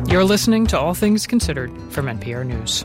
You're listening to All Things Considered from NPR News.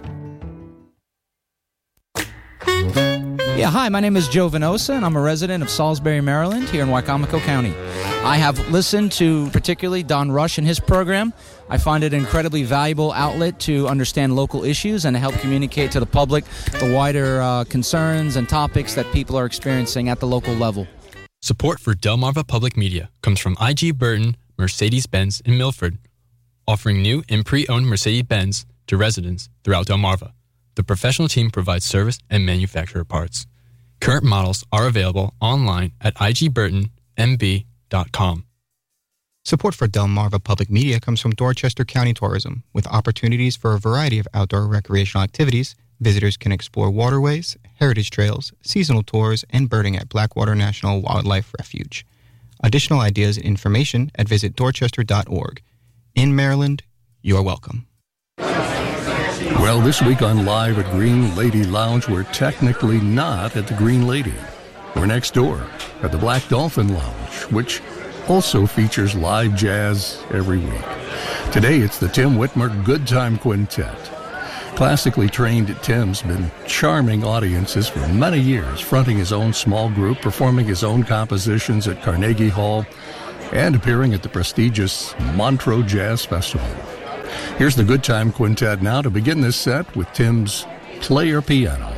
Yeah, hi, my name is Joe Venosa, and I'm a resident of Salisbury, Maryland, here in Wicomico County. I have listened to particularly Don Rush and his program. I find it an incredibly valuable outlet to understand local issues and to help communicate to the public the wider concerns and topics that people are experiencing at the local level. Support for Delmarva Public Media comes from IG Burton, Mercedes-Benz in Milford, offering new and pre-owned Mercedes-Benz to residents throughout Delmarva. The professional team provides service and manufacturer parts. Current models are available online at igburtonmb.com. Support for Delmarva Public Media comes from Dorchester County Tourism. With opportunities for a variety of outdoor recreational activities, visitors can explore waterways, heritage trails, seasonal tours, and birding at Blackwater National Wildlife Refuge. Additional ideas and information at visitdorchester.org. In Maryland, you're welcome. Well, this week on Live at Green Lady Lounge, we're technically not at the Green Lady. We're next door at the Black Dolphin Lounge, which also features live jazz every week. Today, it's the Tim Whitmer Good Time Quintet. Classically trained Tim's been charming audiences for many years, fronting his own small group, performing his own compositions at Carnegie Hall, and appearing at the prestigious Montreux Jazz Festival. Here's the Good Time Quintet now to begin this set with Tim's Play Your Piano.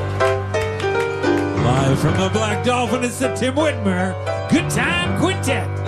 Live from the Black Dolphin, it's the Tim Whitmer Good Time Quintet.